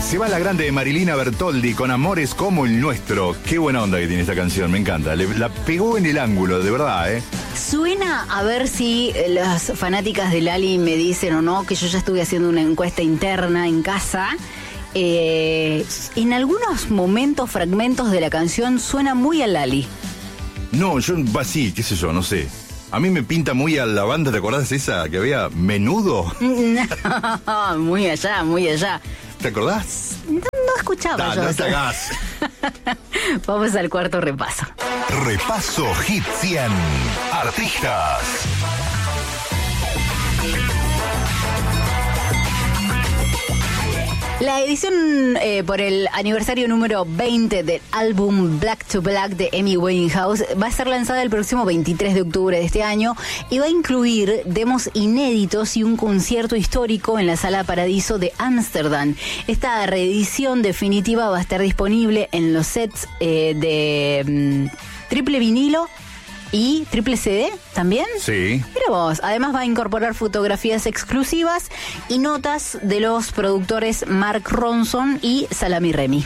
Se va la grande de Marilina Bertoldi con Amores como el nuestro. Qué buena onda que tiene esta canción, me encanta. La pegó en el ángulo, de verdad, ¿eh? Suena, a ver si las fanáticas de Lali me dicen o no, que yo ya estuve haciendo una encuesta interna en casa. En algunos momentos, fragmentos de la canción, suena muy a Lali. No, yo, sí, qué sé yo, no sé. A mí me pinta muy a la banda, ¿te acordás de esa que había? ¿Menudo? No, muy allá, muy allá. ¿Te acordás? No escuchaba yo. No te hagas. Vamos al cuarto repaso. Repaso Hit 100. Artistas. La edición por el aniversario número 20 del álbum Black to Black de Amy Winehouse va a ser lanzada el próximo 23 de octubre de este año y va a incluir demos inéditos y un concierto histórico en la Sala Paradiso de Ámsterdam. Esta reedición definitiva va a estar disponible en los sets de triple vinilo y triple CD también. Sí. Mira vos, además va a incorporar fotografías exclusivas y notas de los productores Mark Ronson y Salami Remi.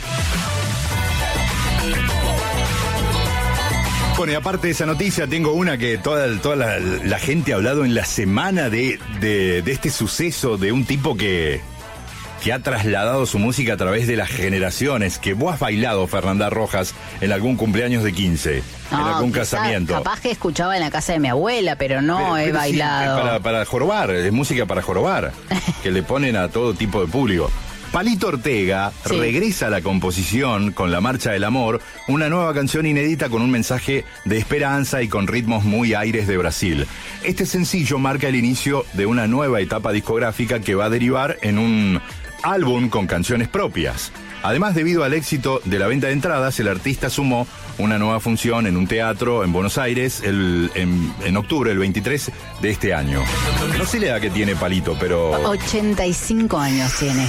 Bueno, y aparte de esa noticia, tengo una que toda la gente ha hablado en la semana de este suceso de un tipo que ha trasladado su música a través de las generaciones, que vos has bailado, Fernanda Rojas, en algún cumpleaños de 15, en algún casamiento. Capaz que escuchaba en la casa de mi abuela, pero no he bailado. Sí, para jorobar, es música para jorobar, que le ponen a todo tipo de público. Palito Ortega regresa a la composición con La Marcha del Amor, una nueva canción inédita con un mensaje de esperanza y con ritmos muy aires de Brasil. Este sencillo marca el inicio de una nueva etapa discográfica que va a derivar en un álbum con canciones propias. Además, debido al éxito de la venta de entradas, el artista sumó una nueva función en un teatro en Buenos Aires en octubre, el 23 de este año. No sé la edad que tiene Palito, pero 85 años tiene.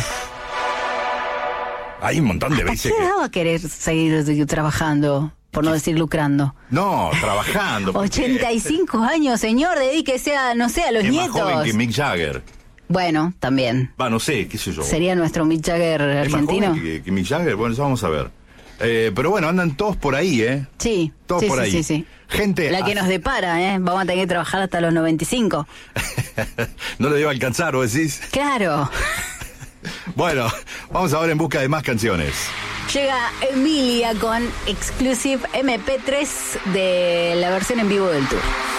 Hay un montón de veces. ¿A qué edad va a querer seguir trabajando? Por no decir lucrando. No, trabajando. 85 años, señor, dedíquese a, no sé, a los nietos. Es más joven que Mick Jagger. Bueno, también. No sé, qué sé yo. ¿Sería nuestro Mick Jagger argentino? ¿Es más joven que Mick Jagger? Bueno, eso vamos a ver. Pero bueno, andan todos por ahí, ¿eh? Sí. Todos por ahí. Sí. Gente... La que nos depara, ¿eh? Vamos a tener que trabajar hasta los 95. No lo debe alcanzar, ¿vos decís? Claro. Bueno, vamos ahora en busca de más canciones. Llega Emilia con Exclusive MP3 de la versión en vivo del tour.